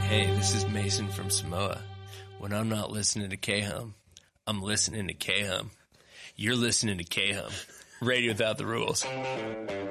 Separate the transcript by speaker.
Speaker 1: Hey, this is Mason from Samoa. When I'm not listening to K-Hum, I'm listening to K-Hum. You're listening to K-Hum. Radio without the rules.